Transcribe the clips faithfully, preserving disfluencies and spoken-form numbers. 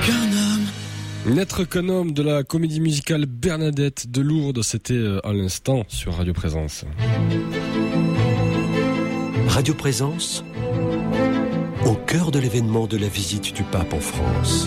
N'être qu'un homme de la comédie musicale Bernadette de Lourdes, c'était à l'instant sur Radio Présence. Radio Présence, au cœur de l'événement de la visite du pape en France.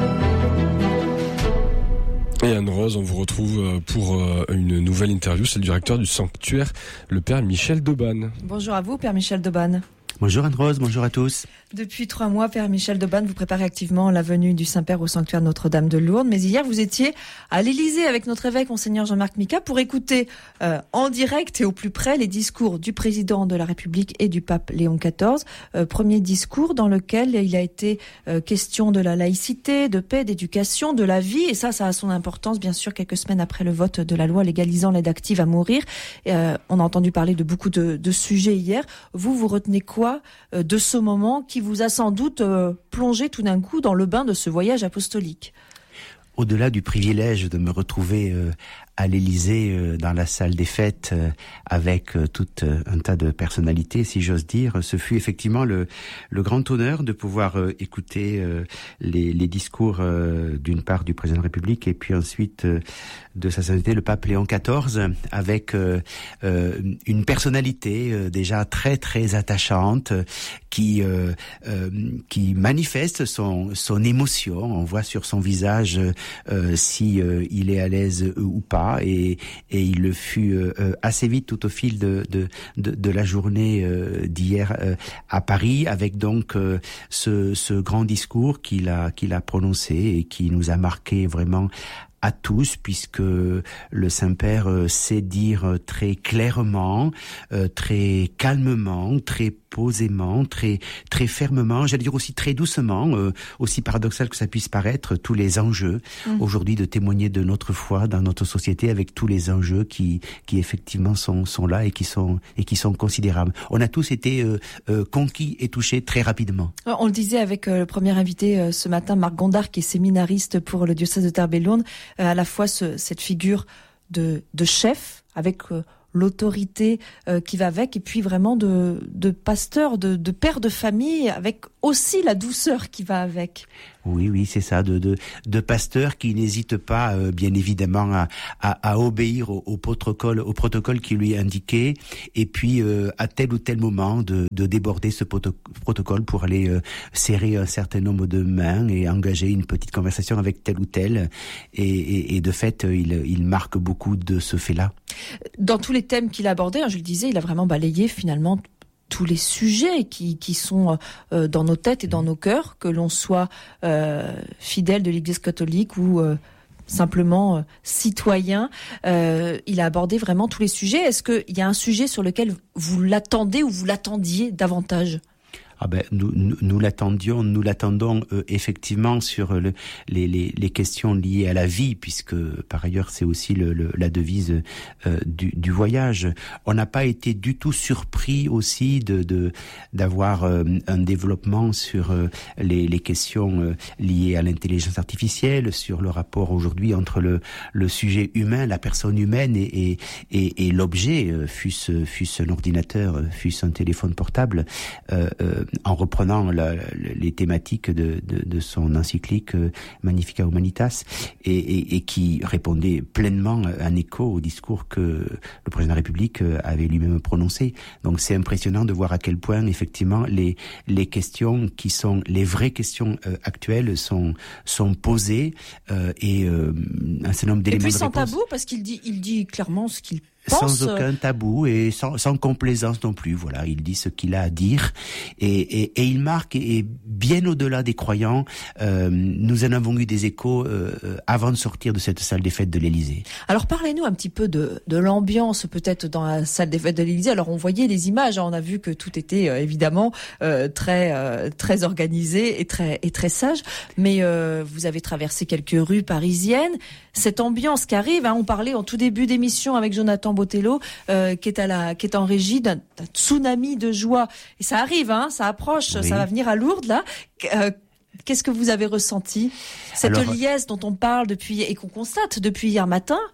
Et Anne-Rose, on vous retrouve pour une nouvelle interview, c'est le directeur du sanctuaire, le père Michel Debanne. Bonjour à vous, père Michel Debanne. Bonjour Anne-Rose, bonjour à tous. Depuis trois mois, père Michel Debanne, vous préparez activement la venue du Saint-Père au sanctuaire Notre-Dame de Lourdes. Mais hier, vous étiez à l'Élysée avec notre évêque, Monseigneur Jean-Marc Mika, pour écouter euh, en direct et au plus près les discours du président de la République et du pape Léon quatorze. Euh, premier discours dans lequel il a été euh, question de la laïcité, de paix, d'éducation, de la vie. Et ça, ça a son importance, bien sûr, quelques semaines après le vote de la loi légalisant l'aide active à mourir. Euh, on a entendu parler de beaucoup de, de sujets hier. Vous, vous retenez quoi euh, de ce moment qui vous a sans doute euh, plongé tout d'un coup dans le bain de ce voyage apostolique? Au-delà du privilège de me retrouver euh, à l'Élysée, euh, dans la salle des fêtes, euh, avec euh, tout euh, un tas de personnalités, si j'ose dire, ce fut effectivement le, le grand honneur de pouvoir euh, écouter euh, les, les discours euh, d'une part du président de la République et puis ensuite euh, de sa sainteté le pape Léon quatorze, avec euh, euh, une personnalité euh, déjà très très attachante, qui euh, euh, qui manifeste son son émotion. On voit sur son visage euh, si euh, il est à l'aise euh, ou pas, et et il le fut euh, assez vite tout au fil de de de, de la journée euh, d'hier euh, à Paris, avec donc euh, ce ce grand discours qu'il a qu'il a prononcé et qui nous a marqué vraiment à tous, puisque le Saint-Père sait dire très clairement, euh, très calmement, très posément, très très fermement, j'allais dire aussi très doucement, euh, aussi paradoxal que ça puisse paraître, tous les enjeux mmh. aujourd'hui de témoigner de notre foi dans notre société, avec tous les enjeux qui qui effectivement sont sont là et qui sont et qui sont considérables. On a tous été euh, euh, conquis et touchés très rapidement. On le disait avec euh, le premier invité euh, ce matin, Marc Gondard, qui est séminariste pour le diocèse de Tarbes-et-Lourdes, euh, à la fois ce, cette figure de de chef avec euh, l'autorité euh, qui va avec, et puis vraiment de, de pasteur, de, de père de famille, avec aussi la douceur qui va avec. Oui, oui, c'est ça, de de, de pasteur qui n'hésite pas, euh, bien évidemment, à, à, à obéir au, au protocole, au protocole qui lui est indiqué, et puis euh, à tel ou tel moment de, de déborder ce poto- protocole pour aller euh, serrer un certain nombre de mains et engager une petite conversation avec tel ou tel, et, et, et de fait, il, il marque beaucoup de ce fait-là. Dans tous les thèmes qu'il a abordés, hein, je le disais, il a vraiment balayé finalement tous les sujets qui, qui sont euh, dans nos têtes et dans nos cœurs, que l'on soit euh, fidèle de l'Église catholique ou euh, simplement euh, citoyen. Euh, il a abordé vraiment tous les sujets. Est-ce qu'il y a un sujet sur lequel vous l'attendez ou vous l'attendiez davantage ? Ah ben nous nous, nous l'attendions, nous l'attendons euh, effectivement sur le, les, les les questions liées à la vie, puisque par ailleurs c'est aussi le, le la devise euh, du du voyage. On n'a pas été du tout surpris aussi de de d'avoir euh, un développement sur euh, les les questions euh, liées à l'intelligence artificielle, sur le rapport aujourd'hui entre le le sujet humain, la personne humaine et et et, et l'objet, euh, fût-ce fût-ce un ordinateur, fût-ce un téléphone portable. Euh, euh, en reprenant la, la, les thématiques de, de, de son encyclique euh, Magnificat Humanitas, et, et, et qui répondait pleinement en écho au discours que le président de la République avait lui-même prononcé. Donc c'est impressionnant de voir à quel point effectivement les, les questions qui sont les vraies questions euh, actuelles sont, sont posées, euh, et euh, un certain nombre d'éléments de réponse. Et puis sans tabou, parce qu'il dit, il dit clairement ce qu'il pense. Sans aucun tabou et sans, sans complaisance non plus. Voilà, il dit ce qu'il a à dire, et, et, et il marque, et bien au-delà des croyants, euh, nous en avons eu des échos euh, avant de sortir de cette salle des fêtes de l'Élysée. Alors parlez-nous un petit peu de, de l'ambiance peut-être dans la salle des fêtes de l'Élysée. Alors on voyait les images, hein, on a vu que tout était euh, évidemment euh, très euh, très organisé et très et très sage. Mais euh, vous avez traversé quelques rues parisiennes. Cette ambiance qui arrive, hein, on parlait en tout début d'émission avec Jonathan Botello, euh, qui est à la, qui est en régie d'un, d'un tsunami de joie. Et ça arrive, hein, ça approche, oui. Ça va venir à Lourdes là. Euh, qu'est-ce que vous avez ressenti ? Cette Alors, liesse dont on parle depuis et qu'on constate depuis hier matin,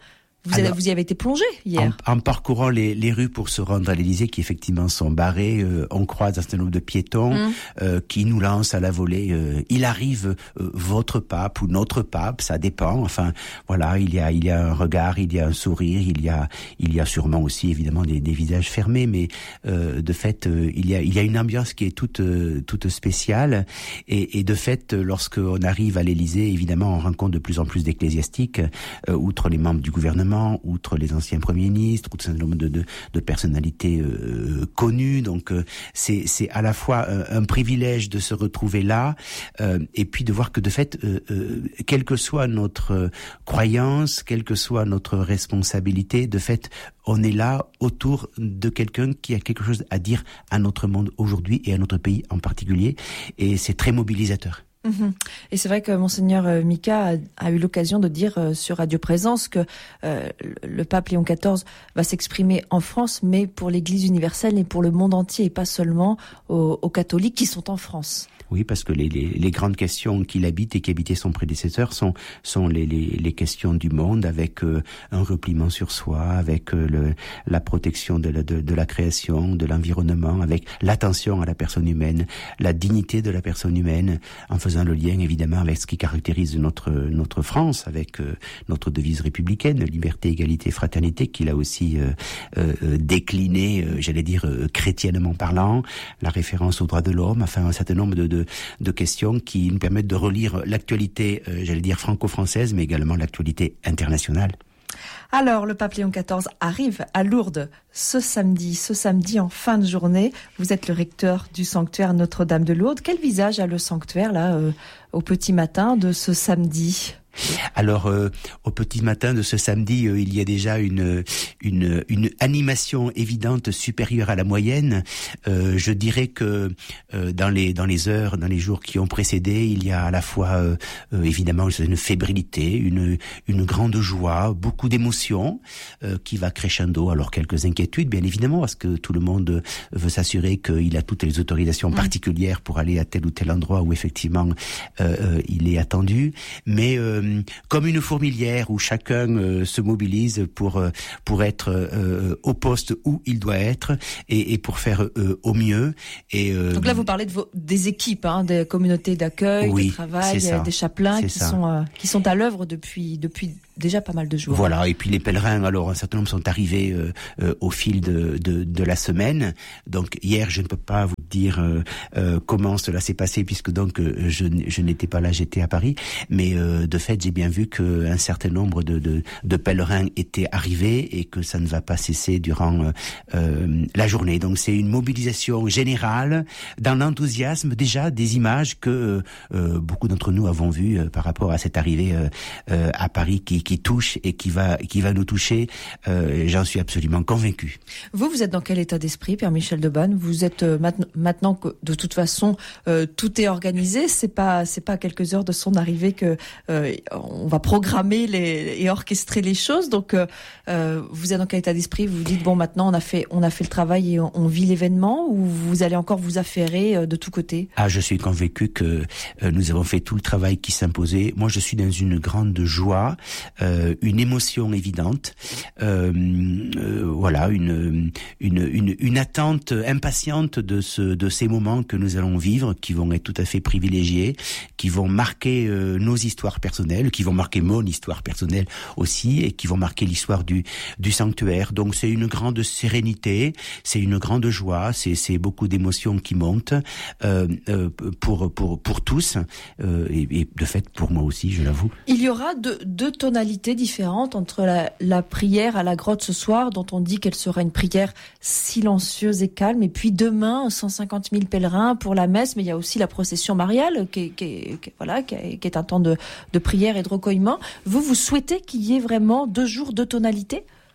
Vous, avez, vous y avez été plongé hier. En, en parcourant les, les rues pour se rendre à l'Élysée, qui effectivement sont barrées, euh, on croise un certain nombre de piétons mmh. euh, qui nous lancent à la volée. Euh, il arrive euh, votre pape ou notre pape, ça dépend. Enfin, voilà, il y a, il y a un regard, il y a un sourire, il y a, il y a sûrement aussi évidemment des, des visages fermés, mais euh, de fait, euh, il y a, il y a une ambiance qui est toute, euh, toute spéciale. Et, et de fait, lorsqu'on arrive à l'Élysée, évidemment, on rencontre de plus en plus d'ecclésiastiques, euh, outre les membres du gouvernement, outre les anciens premiers ministres, outre un certain nombre de, de, de personnalités euh, connues. Donc, euh, c'est, c'est à la fois un, un privilège de se retrouver là, euh, et puis de voir que de fait, euh, euh, quelle que soit notre croyance, quelle que soit notre responsabilité, de fait, on est là autour de quelqu'un qui a quelque chose à dire à notre monde aujourd'hui et à notre pays en particulier, et c'est très mobilisateur. Mmh. Et c'est vrai que Monseigneur Mika a, a eu l'occasion de dire euh, sur Radio Présence que euh, le pape Léon quatorze va s'exprimer en France, mais pour l'Église universelle et pour le monde entier, et pas seulement aux, aux catholiques qui sont en France. Oui, parce que les, les, les grandes questions qu'il habite et qui habitaient son prédécesseur sont, sont les, les, les questions du monde, avec euh, un repliement sur soi, avec euh, le, la protection de la, de, de la création, de l'environnement, avec l'attention à la personne humaine, la dignité de la personne humaine, en faisant le lien évidemment avec ce qui caractérise notre, notre France, avec euh, notre devise républicaine, liberté, égalité, fraternité, qu'il a aussi euh, euh, décliné, euh, j'allais dire, euh, chrétiennement parlant, la référence aux droits de l'homme, enfin un certain nombre de De, de questions qui nous permettent de relire l'actualité, euh, j'allais dire franco-française, mais également l'actualité internationale. Alors, le pape Léon quatorze arrive à Lourdes ce samedi, ce samedi en fin de journée. Vous êtes le recteur du sanctuaire Notre-Dame de Lourdes. Quel visage a le sanctuaire, là, euh, au petit matin de ce samedi ? Alors, euh, au petit matin de ce samedi, euh, il y a déjà une, une, une animation évidente supérieure à la moyenne. Euh, je dirais que euh, dans les dans les heures, dans les jours qui ont précédé, il y a à la fois euh, euh, évidemment une fébrilité, une une grande joie, beaucoup d'émotions euh, qui va crescendo. Alors quelques inquiétudes, bien évidemment, parce que tout le monde veut s'assurer qu'il a toutes les autorisations particulières pour aller à tel ou tel endroit où effectivement euh, euh, il est attendu, mais euh, comme une fourmilière où chacun euh, se mobilise pour euh, pour être euh, au poste où il doit être et, et pour faire euh, au mieux. Et euh, donc là, vous parlez de vos, des équipes, hein, des communautés d'accueil, oui, de travail, des chapelains qui ça. sont euh, qui sont à l'œuvre depuis depuis déjà pas mal de jours. Voilà. Et puis les pèlerins, alors un certain nombre sont arrivés euh, euh, au fil de, de de la semaine. Donc hier, je ne peux pas vous dire euh, euh, comment cela s'est passé puisque donc euh, je je n'étais pas là, j'étais à Paris. Mais euh, de fait, j'ai bien vu qu'un certain nombre de, de, de pèlerins étaient arrivés et que ça ne va pas cesser durant euh, la journée. Donc c'est une mobilisation générale dans l'enthousiasme déjà des images que euh, beaucoup d'entre nous avons vues euh, par rapport à cette arrivée euh, euh, à Paris qui, qui touche et qui va, qui va nous toucher. Euh, j'en suis absolument convaincu. Vous, vous êtes dans quel état d'esprit, Père Michel de Banne ? Vous êtes euh, maintenant, maintenant que de toute façon euh, tout est organisé. C'est pas, c'est pas à quelques heures de son arrivée que euh, on va programmer les, et orchestrer les choses. Donc, euh, euh, vous êtes dans quel état d'esprit ? Vous vous dites, bon, maintenant, on a fait, on a fait le travail et on, on vit l'événement, ou vous allez encore vous affairer euh, de tous côtés ? Ah, je suis convaincu que euh, nous avons fait tout le travail qui s'imposait. Moi, je suis dans une grande joie, euh, une émotion évidente, euh, euh, voilà, une, une, une, une attente impatiente de ce, de ces moments que nous allons vivre, qui vont être tout à fait privilégiés, qui vont marquer euh, nos histoires personnelles, qui vont marquer mon histoire personnelle aussi, et qui vont marquer l'histoire du du sanctuaire. Donc c'est une grande sérénité, c'est une grande joie, c'est c'est beaucoup d'émotions qui montent euh, euh, pour pour pour tous euh, et, et de fait pour moi aussi, je l'avoue. Il y aura deux, deux tonalités différentes entre la, la prière à la grotte ce soir, dont on dit qu'elle sera une prière silencieuse et calme, et puis demain cent cinquante mille pèlerins pour la messe, mais il y a aussi la procession mariale qui est, qui est, qui est, voilà qui est, qui est un temps de de prière et de recueillement. Vous, vous souhaitez qu'il y ait vraiment deux jours, deux tonalités ?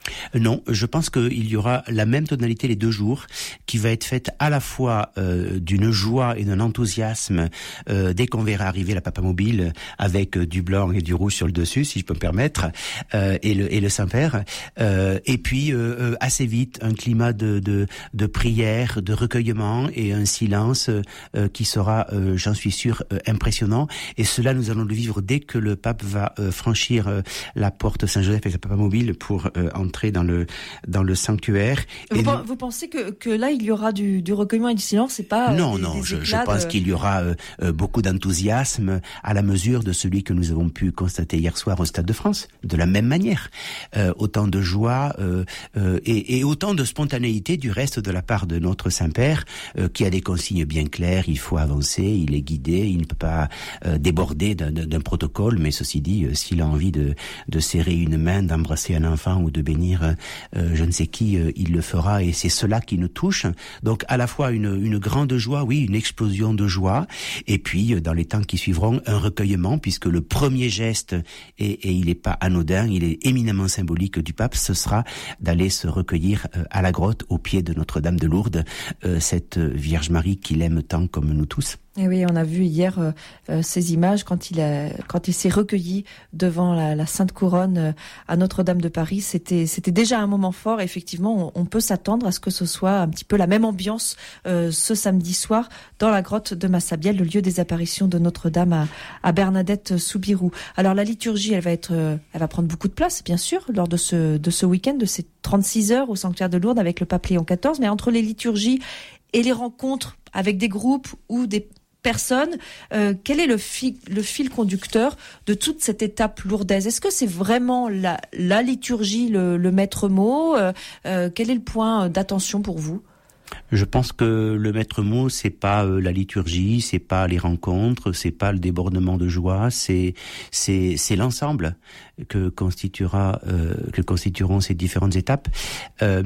Non, je pense qu'il y aura la même tonalité les deux jours, qui va être faite à la fois euh, d'une joie et d'un enthousiasme euh, dès qu'on verra arriver la Papamobile avec euh, du blanc et du rouge sur le dessus, si je peux me permettre, euh, et le et le Saint-Père. Euh, et puis euh, assez vite un climat de de, de prière, de recueillement et un silence euh, qui sera, euh, j'en suis sûr, euh, impressionnant. Et cela, nous allons le vivre dès que le pape va euh, franchir euh, la porte Saint-Joseph et sa Papamobile pour euh, entrer dans le dans le sanctuaire. Vous, Et pen- nous... vous pensez que que là il y aura du, du recueillement et du silence, c'est pas Non, euh, des, non, des je, je éclats pense de... qu'il y aura euh, euh, beaucoup d'enthousiasme à la mesure de celui que nous avons pu constater hier soir au Stade de France. De la même manière, euh, autant de joie euh, euh, et, et autant de spontanéité du reste de la part de notre Saint-Père, euh, qui a des consignes bien claires. Il faut avancer, il est guidé, il ne peut pas euh, déborder d'un, d'un protocole. Mais ceci dit, euh, s'il a envie de, de serrer une main, d'embrasser un enfant ou de bénir euh, je ne sais qui, euh, il le fera, et c'est cela qui nous touche. Donc à la fois une, une grande joie, oui, une explosion de joie, et puis dans les temps qui suivront, un recueillement, puisque le premier geste, et, et il n'est pas anodin, il est éminemment symbolique du pape, ce sera d'aller se recueillir euh, à la grotte, au pied de Notre-Dame de Lourdes, euh, cette Vierge Marie qu'il aime tant comme nous tous. Et oui, on a vu hier euh, euh, ces images quand il a, quand il s'est recueilli devant la, la Sainte Couronne euh, à Notre-Dame de Paris. C'était, c'était déjà un moment fort. Et effectivement, on, on peut s'attendre à ce que ce soit un petit peu la même ambiance euh, ce samedi soir dans la grotte de Massabielle, le lieu des apparitions de Notre-Dame à, à Bernadette-Soubirous. Alors la liturgie, elle va être, euh, elle va prendre beaucoup de place, bien sûr, lors de ce, de ce week-end, de ces trente-six heures au sanctuaire de Lourdes avec le pape Léon quatorze. Mais entre les liturgies et les rencontres avec des groupes ou des personnes, euh, quel est le fil, le fil conducteur de toute cette étape lourdaise? Est-ce que c'est vraiment la, la liturgie, le, le maître mot? euh, euh, Quel est le point d'attention pour vous? Je pense que le maître mot, c'est pas euh, la liturgie, c'est pas les rencontres, c'est pas le débordement de joie, c'est c'est c'est l'ensemble que constituera euh, que constitueront ces différentes étapes. Euh,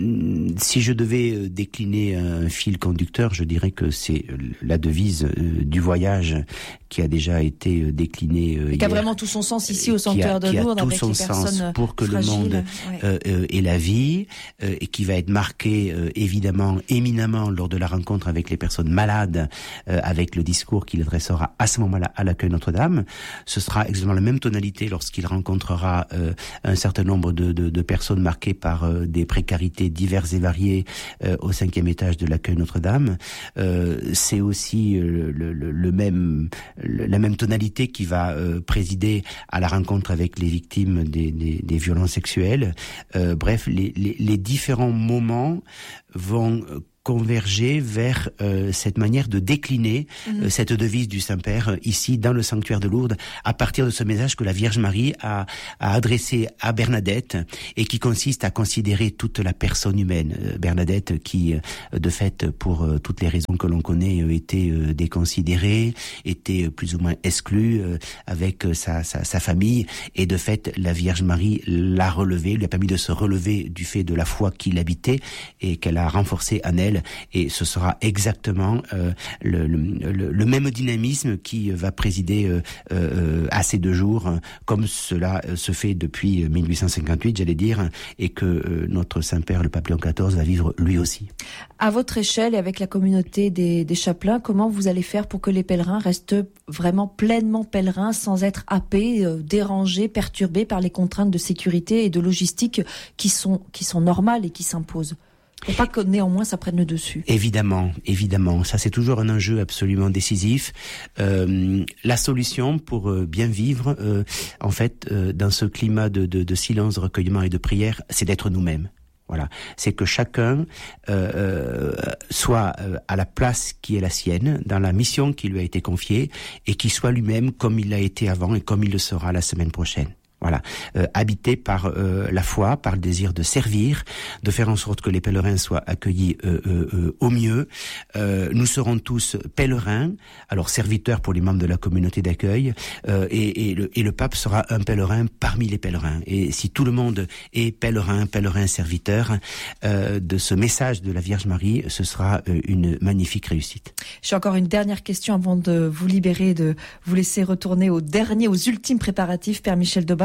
si je devais décliner un fil conducteur, je dirais que c'est la devise euh, du voyage qui a déjà été déclinée euh, et qui a hier, vraiment tout son sens ici au sanctuaire de Lourdes, avec les personnes pour que fragiles. le monde ouais. euh, euh, ait la vie, euh, et qui va être marqué euh, évidemment éminemment lors de la rencontre avec les personnes malades, euh, avec le discours qu'il adressera à ce moment-là à l'accueil Notre-Dame. Ce sera exactement la même tonalité lorsqu'il rencontrera euh, un certain nombre de, de, de personnes marquées par euh, des précarités diverses et variées euh, au cinquième étage de l'accueil Notre-Dame. Euh, c'est aussi euh, le, le, le même le, la même tonalité qui va euh, présider à la rencontre avec les victimes des, des, des violences sexuelles. Euh, bref, les, les, les différents moments vont converger vers euh, cette manière de décliner mmh. euh, cette devise du Saint-Père euh, ici dans le sanctuaire de Lourdes, à partir de ce message que la Vierge Marie a, a adressé à Bernadette et qui consiste à considérer toute la personne humaine. Euh, Bernadette qui, euh, de fait, pour euh, toutes les raisons que l'on connaît, euh, était euh, déconsidérée, était euh, plus ou moins exclue euh, avec euh, sa, sa, sa famille, et de fait, la Vierge Marie l'a relevée, lui a permis de se relever du fait de la foi qui l'habitait et qu'elle a renforcée en elle. Et ce sera exactement euh, le, le, le même dynamisme qui va présider euh, euh, à ces deux jours, euh, comme cela euh, se fait depuis mille huit cent cinquante-huit, j'allais dire, et que euh, notre Saint-Père, le pape Léon quatorze, va vivre lui aussi. À votre échelle et avec la communauté des, des chapelains, comment vous allez faire pour que les pèlerins restent vraiment pleinement pèlerins, sans être happés, euh, dérangés, perturbés par les contraintes de sécurité et de logistique qui sont, qui sont normales et qui s'imposent? Pour pas que néanmoins ça prenne le dessus. Évidemment, évidemment, ça c'est toujours un enjeu absolument décisif. Euh, la solution pour euh, bien vivre, euh, en fait, euh, dans ce climat de, de, de silence, de recueillement et de prière, c'est d'être nous-mêmes. Voilà, c'est que chacun euh, euh, soit euh, à la place qui est la sienne, dans la mission qui lui a été confiée, et qu'il soit lui-même comme il l'a été avant et comme il le sera la semaine prochaine. Voilà, euh, habité par euh, la foi, par le désir de servir, de faire en sorte que les pèlerins soient accueillis euh, euh, euh, au mieux. Euh, nous serons tous pèlerins, alors serviteurs pour les membres de la communauté d'accueil, euh, et, et, le, et le pape sera un pèlerin parmi les pèlerins. Et si tout le monde est pèlerin, pèlerin serviteur euh, de ce message de la Vierge Marie, ce sera euh, une magnifique réussite. J'ai encore une dernière question avant de vous libérer, de vous laisser retourner aux derniers, aux ultimes préparatifs, Père Michel de Banne.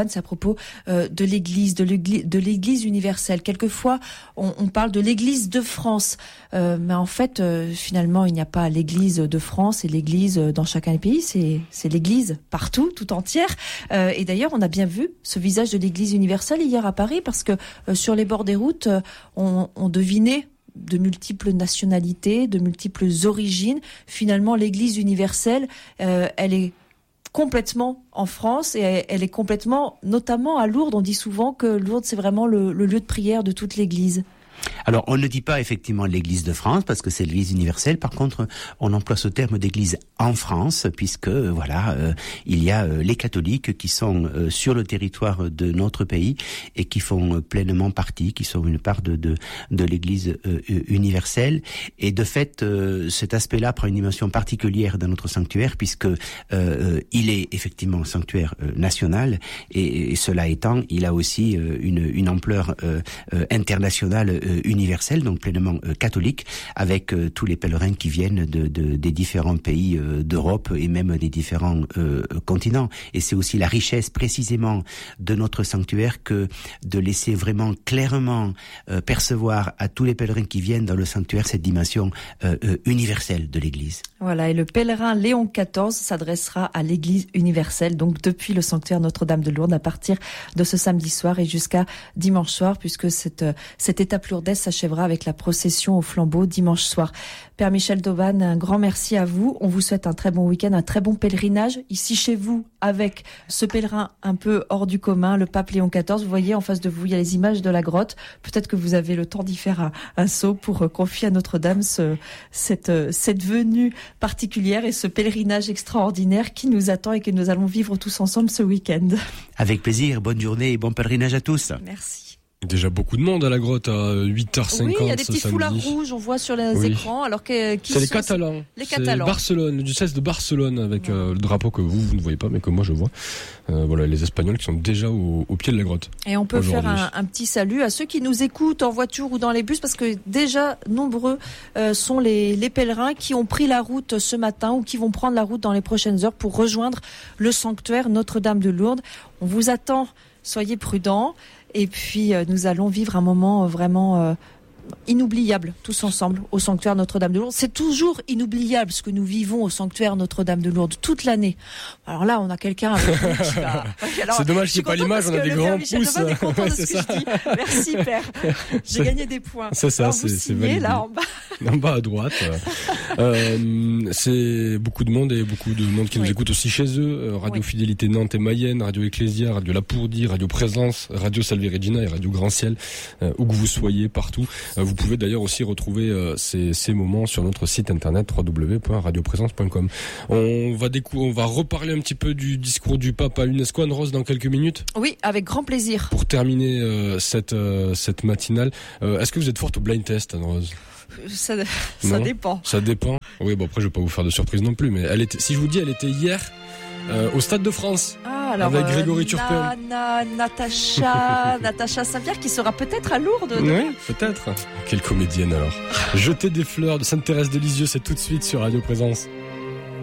Doban, c'est à propos euh, de l'Église, de l'Église, de l'Église universelle. Quelquefois, on, on parle de l'Église de France, euh, mais en fait, euh, finalement, il n'y a pas l'Église de France et l'Église dans chacun des pays. C'est, c'est l'Église partout, tout entière. Euh, et d'ailleurs, on a bien vu ce visage de l'Église universelle hier à Paris, parce que euh, sur les bords des routes, euh, on, on devinait de multiples nationalités, de multiples origines. Finalement, l'Église universelle, euh, elle est complètement en France et elle, elle est complètement, notamment à Lourdes. On dit souvent que Lourdes, c'est vraiment le, le lieu de prière de toute l'Église. Alors, on ne dit pas effectivement l'Église de France parce que c'est l'Église universelle. Par contre, on emploie ce terme d'Église en France puisque voilà, euh, il y a euh, les catholiques qui sont euh, sur le territoire de notre pays et qui font euh, pleinement partie, qui sont une part de de, de l'Église euh, universelle. Et de fait, euh, cet aspect-là prend une dimension particulière dans notre sanctuaire puisque euh, il est effectivement un sanctuaire euh, national et, et cela étant, il a aussi euh, une une ampleur euh, euh, internationale euh, universel, donc pleinement euh, catholique, avec euh, tous les pèlerins qui viennent de, de, des différents pays euh, d'Europe et même des différents euh, continents. Et c'est aussi la richesse précisément de notre sanctuaire que de laisser vraiment clairement euh, percevoir à tous les pèlerins qui viennent dans le sanctuaire cette dimension euh, euh, universelle de l'Église. Voilà, et le pèlerin Léon quatorze s'adressera à l'Église universelle, donc depuis le sanctuaire Notre-Dame de Lourdes, à partir de ce samedi soir et jusqu'à dimanche soir, puisque cette, cette étape lourdaise s'achèvera avec la procession au flambeau dimanche soir. Père Michel Doban, un grand merci à vous. On vous souhaite un très bon week-end, un très bon pèlerinage ici chez vous avec ce pèlerin un peu hors du commun, le pape Léon quatorze. Vous voyez en face de vous, il y a les images de la grotte. Peut-être que vous avez le temps d'y faire un, un saut pour confier à Notre-Dame ce, cette, cette venue particulière et ce pèlerinage extraordinaire qui nous attend et que nous allons vivre tous ensemble ce week-end. Avec plaisir, bonne journée et bon pèlerinage à tous. Merci. Déjà beaucoup de monde à la grotte à huit heures cinquante. Oui, il y a des petits samedi. foulards rouges, on voit sur les oui. écrans. Alors que, qui c'est les sont Catalans. Les Catalans. C'est Barcelone, le diocèse de Barcelone, avec ouais. euh, le drapeau que vous, vous ne voyez pas, mais que moi je vois. Euh, voilà, les Espagnols qui sont déjà au, au pied de la grotte. Et on peut faire un, un petit salut à ceux qui nous écoutent en voiture ou dans les bus, parce que déjà nombreux euh, sont les, les pèlerins qui ont pris la route ce matin ou qui vont prendre la route dans les prochaines heures pour rejoindre le sanctuaire Notre-Dame de Lourdes. On vous attend, soyez prudents. Et puis, euh, nous allons vivre un moment euh, vraiment euh, inoubliable, tous ensemble, au sanctuaire Notre-Dame de Lourdes. C'est toujours inoubliable ce que nous vivons au sanctuaire Notre-Dame de Lourdes, toute l'année. Alors là, on a quelqu'un avec nous qui va... Alors, c'est dommage qu'il n'y ait pas l'image, on a des grands pouces. Je suis content de ce que je dis. Merci, Père. J'ai gagné des points. C'est ça, Alors, c'est, vous c'est signez, validé. là, en bas. En bas à droite. euh, c'est beaucoup de monde et beaucoup de monde qui oui. nous écoute aussi chez eux. Radio oui. Fidélité Nantes et Mayenne, Radio Ecclésia, Radio La Pourdie, Radio Présence, Radio Salve Regina et Radio Grand Ciel, euh, où que vous soyez, partout. Euh, vous pouvez d'ailleurs aussi retrouver euh, ces, ces moments sur notre site internet w w w point radio présence point com. On va décou- on va reparler un petit peu du discours du pape à l'UNESCO, Anne-Rose, dans quelques minutes. Oui, avec grand plaisir. Pour terminer euh, cette euh, cette matinale, euh, est-ce que vous êtes forte au blind test, Anne-Rose? Ça, ça dépend. Ça dépend. Oui, bon après je vais pas vous faire de surprise non plus, mais elle était. Si je vous dis, elle était hier euh, au Stade de France. Ah, alors, avec euh, Grégory Turpin. Na, Natacha, Natacha Saint-Pierre qui sera peut-être à Lourdes. Oui, peut-être. Quelle comédienne alors. Jeter des fleurs de Sainte-Thérèse de Lisieux, c'est tout de suite sur Radio Présence.